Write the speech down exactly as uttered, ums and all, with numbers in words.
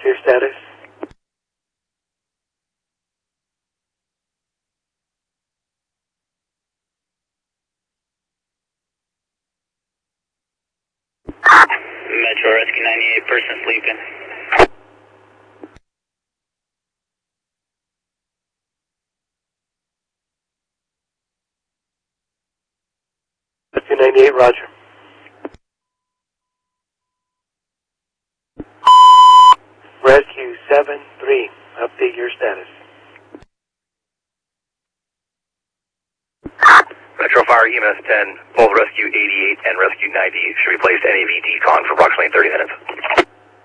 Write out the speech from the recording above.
your status? Metro Rescue ninety-eight, person sleeping. Rescue ninety-eight, roger. Rescue seven three, update your status. Metro Fire E M S ten, both Rescue eighty-eight and Rescue ninety should be placed N A V T con for approximately thirty minutes.